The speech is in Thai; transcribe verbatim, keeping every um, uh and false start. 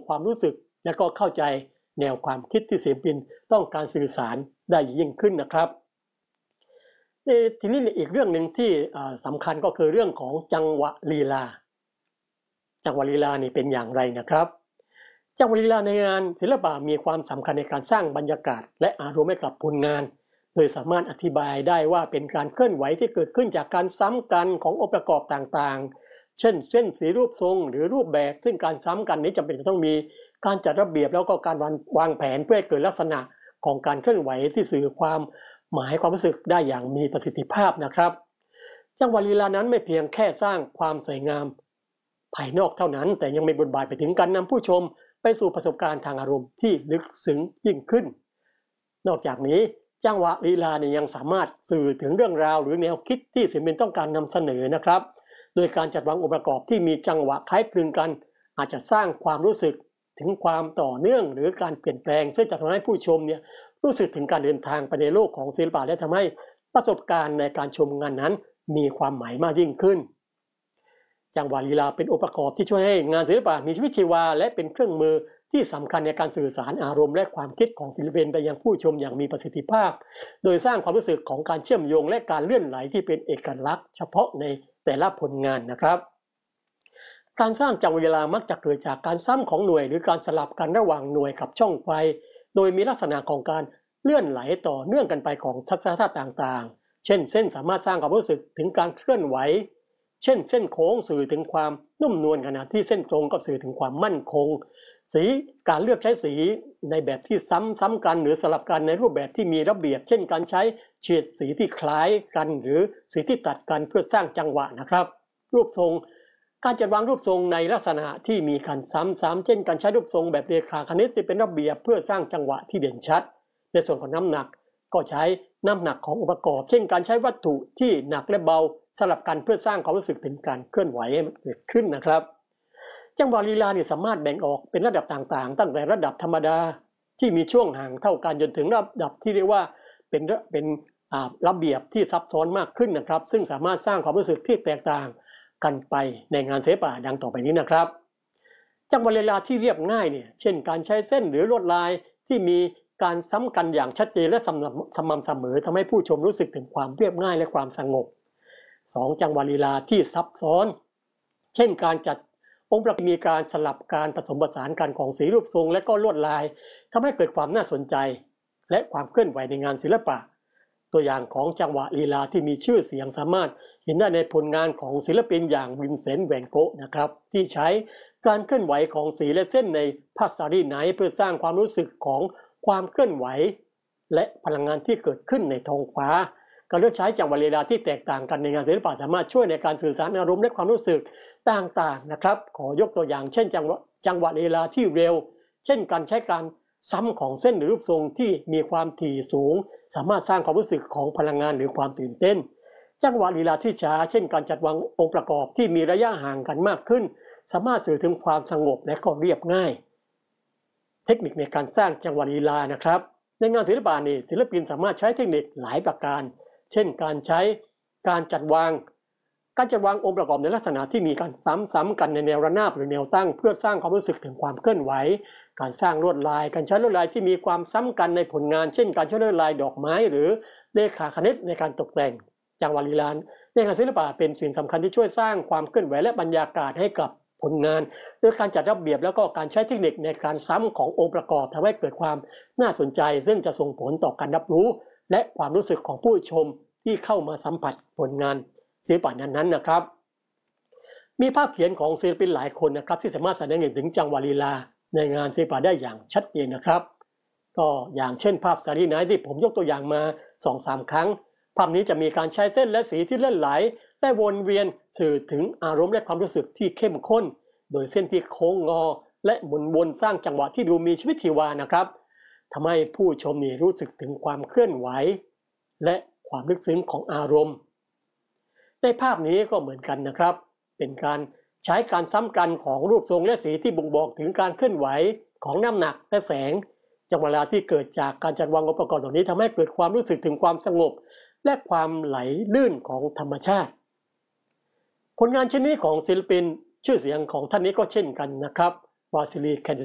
ความรู้สึกและก็เข้าใจแนวความคิดที่ศิลปินต้องการสื่อสารได้ยิ่งขึ้นนะครับทีนี้อีกเรื่องหนึ่งที่สำคัญก็คือเรื่องของจังหวะลีลาจังหวะลีลานี่เป็นอย่างไรนะครับจังหวะลีลาในงานศิลปะมีความสำคัญในการสร้างบรรยากาศและอารมณ์ให้กับผลงานโดยสามารถอธิบายได้ว่าเป็นการเคลื่อนไหวที่เกิดขึ้นจากการซ้ำกันขององค์ประกอบต่างๆเช่นเส้นสีรูปทรงหรือรูปแบบซึ่งการซ้ำกันนี้จำเป็นจะต้องมีการจัดระเบียบแล้วก็การวางแผนเพื่อให้เกิดลักษณะของการเคลื่อนไหวที่สื่อความหมายความรู้สึกได้อย่างมีประสิทธิภาพนะครับจังหวะลีลานั้นไม่เพียงแค่สร้างความสวยงามภายนอกเท่านั้นแต่ยังมีบทบาทไปถึงการนำผู้ชมไปสู่ประสบการณ์ทางอารมณ์ที่ลึกซึ้งยิ่งขึ้นนอกจากนี้จังหวะลีลาเนี่ยยังสามารถสื่อถึงเรื่องราวหรือแนวคิดที่ศิลปินต้องการนำเสนอนะครับโดยการจัดวางองค์ประกอบที่มีจังหวะคล้ายคลึงกันอาจจะสร้างความรู้สึกถึงความต่อเนื่องหรือการเปลี่ยนแปลงซึ่งจะทำให้ผู้ชมเนี่ยรู้สึกถึงการเดินทางไปในโลกของศิลปะและทำให้ประสบการณ์ในการชมงานนั้นมีความหมายมากยิ่งขึ้นจังหวะลีลาเป็นองค์ประกอบที่ช่วยให้งานศิลปะมีชีวิตชีวาและเป็นเครื่องมือที่สำคัญในการสื่อสารอารมณ์และความคิดของศิลปินไปยังผู้ชมอย่างมีประสิทธิภาพโดยสร้างความรู้สึกของการเชื่อมโยงและการเลื่อนไหลที่เป็นเอกลักษณ์เฉพาะในแต่ละผลงานนะครับการสร้างจังหวะลีลามักจะเกิดจากการซ้ำของหน่วยหรือการสลับกันระหว่างหน่วยกับช่องไฟโดยมีลักษณะของการเลื่อนไหลต่อเนื่องกันไปของทัศนคติต่างๆเช่นเส้นสามารถสร้างความรู้สึกถึงการเคลื่อนไหวเช่นเส้นโค้งสื่อถึงความนุ่มนวลขณะที่เส้นตรงก็สื่อถึงความมั่นคงสีการเลือกใช้สีในแบบที่ซ้ำๆกันหรือสลับกันในรูปแบบที่มีระเบียบเช่นการใช้เฉดสีที่คล้ายกันหรือสีที่ตัดกันเพื่อสร้างจังหวะนะครับรูปทรงการจัดวางรูปทรงในลักษณะที่มีการซ้ำๆเช่นการใช้รูปทรงแบบเรียขาคณิตที่เป็นระเบียบเพื่อสร้างจังหวะที่เด่นชัดในส่วนของน้ำหนักก็ใช้น้ำหนักขององค์ประกอบเช่นการใช้วัตถุที่หนักและเบาสลับกันเพื่อสร้างความรู้สึกถึงการเคลื่อนไหวให้มันเกิดขึ้นนะครับจังหวะลีลาเนี่ยสามารถแบ่งออกเป็นระดับต่างๆตั้งแต่ระดับธรรมดาที่มีช่วงห่างเท่ากันจนถึงระดับที่เรียกว่าเป็นเป็นระเบียบที่ซับซ้อนมากขึ้นนะครับซึ่งสามารถสร้างความรู้สึกที่แตกต่างกันไปในงานศิลปะดังต่อไปนี้นะครับจังหวะลีลาที่เรียบง่ายเนี่ยเช่นการใช้เส้นหรือลวดลายที่มีการซ้ำกันอย่างชัดเจนและสม่ำเสมอทำให้ผู้ชมรู้สึกถึงความเรียบง่ายและความสงบสองจังหวะลีลาที่ซับซ้อนเช่นการจัดองค์ประกอบมีการสลับการผสมผสานกันของสีรูปทรงและก็ลวดลายทำให้เกิดความน่าสนใจและความเคลื่อนไหวในงานศิลปะตัวอย่างของจังหวะลีลาที่มีชื่อเสียงสามารถเห็นได้ในผลงานของศิลปินอย่างวินเซนต์ แวนโกะนะครับที่ใช้การเคลื่อนไหวของสีและเส้นในภาพ Starry Night เพื่อสร้างความรู้สึกของความเคลื่อนไหวและพลังงานที่เกิดขึ้นในท้องฟ้าการเลือกใช้จังหวะลีลาที่แตกต่างกันในงานศิลปะสามารถช่วยในการสื่อสารอารมณ์และความรู้สึกต่างๆนะครับขอยกตัวอย่างเช่นจังหวะจังหวะลีลาที่เร็วเช่นการใช้การซ้ำของเส้นหรือรูปทรงที่มีความถี่สูงสามารถสร้างความรู้สึกของพลังงานหรือความตื่นเต้นจังหวะลีลาที่ช้าเช่นการจัดวางองค์ประกอบที่มีระยะห่างกันมากขึ้นสามารถสื่อถึงความสงบและก็เรียบง่ายเทคนิคในการสร้างจังหวะลีลานะครับในงานศิลปะนี่ศิลปินสามารถใช้เทคนิคหลายประการเช่นการใช้การจัดวางการจัดวางองค์ประกอบในลักษณะที่มีการซ้ำๆกันในแนวระนาบหรือแนวตั้งเพื่อสร้างความรู้สึกถึงความเคลื่อนไหวการสร้างลวดลายการใช้ลวดลายที่มีความซ้ำกันในผลงานเช่นการใช้ลวดลายดอกไม้หรือเลขาคณิตในการตกแต่งจังหวะลีลาในงานศิลปะเป็นสิ่งสำคัญที่ช่วยสร้างความเคลื่อนไหวและบรรยากาศให้กับผลงานโดยการจัดระเบียบแล้วก็การใช้เทคนิคในการซ้ำขององค์ประกอบทำให้เกิดความน่าสนใจซึ่งจะส่งผลต่อการรับรู้และความรู้สึกของผู้ชมที่เข้ามาสัมผัสผลงานศิลปะนั้นๆนะครับมีภาพเขียนของศิลปินหลายคนนะครับที่สามารถแสดงเห็นถึงจังหวะลีลาในงานศิลปะได้อย่างชัดเจนนะครับก็อย่างเช่นภาพ Starry Night ที่ผมยกตัวอย่างมา สองถึงสาม ครั้งภาพนี้จะมีการใช้เส้นและสีที่เลื่อนไหลและวนเวียนสื่อถึงอารมณ์และความรู้สึกที่เข้มข้นโดยเส้นที่โค้งงอและหมุนวนสร้างจังหวะที่ดูมีชีวิตชีวานะครับทำให้ผู้ชมนี่รู้สึกถึงความเคลื่อนไหวและความลึกซึ้งของอารมณ์ในภาพนี้ก็เหมือนกันนะครับเป็นการใช้การซ้ำกันของรูปทรงและสีที่บ่งบอกถึงการเคลื่อนไหวของน้ำหนักและแสงจังหวะเวลาที่เกิดจากการจัดวางองค์ประกอบเหล่านี้ทำให้เกิดความรู้สึกถึงความสงบและความไหลลื่นของธรรมชาติผลงานชิ้นนี้ของศิลปินชื่อเสียงของท่านนี้ก็เช่นกันนะครับวาซิลี แคนดิ